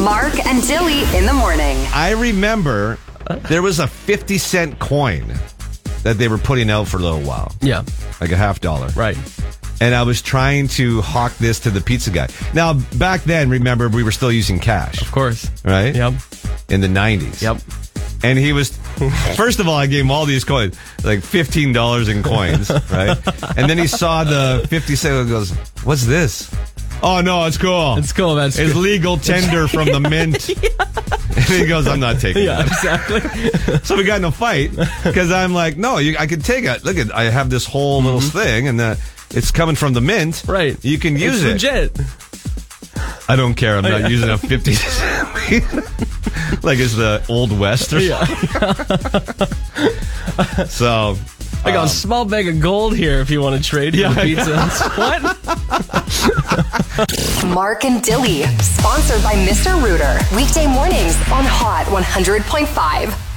Mark and Dilly in the morning. I remember there was a 50-cent coin that they were putting out for a little while. Yeah. Like a $50. Right. And I was trying to hawk this to the pizza guy. Now, back then, remember, we were still using cash. Of course. Right? Yep. In the 90s. Yep. And he was, first of all, I gave him all these coins, like $15 in coins, right? And then he saw the 50 cent and goes, what's this? Oh, no, it's cool. It's cool. That's It's good. legal tender from the mint. And he goes, I'm not taking Yeah, that. exactly. So we got in a fight because I'm like, no, I can take it. Look, I have this whole little thing and it's coming from the mint. Right. You can use it. Legit. I don't care. I'm not using a 50 cent. Like it's the Old West or something. So I got a small bag of gold here if you want to trade for the pizza. What? Mark and Dilly, sponsored by Mr. Rooter. Weekday mornings on Hot 100.5.